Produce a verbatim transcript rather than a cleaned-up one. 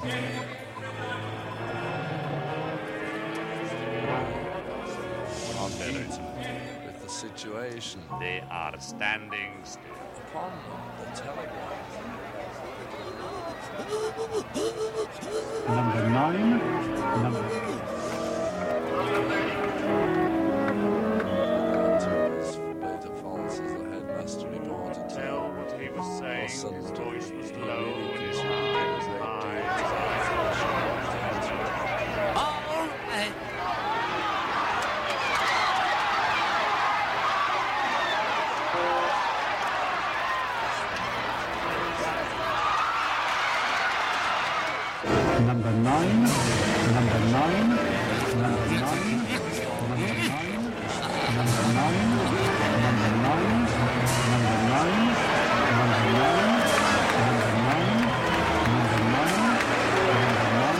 With the situation. They are standing still. Upon the telegraph. Number nine. Number. Beta false as the headmaster reported. Tell what he was saying. His voice was low and his All eyes was All right. Number nine, number nine, number nine, number nine, number nine.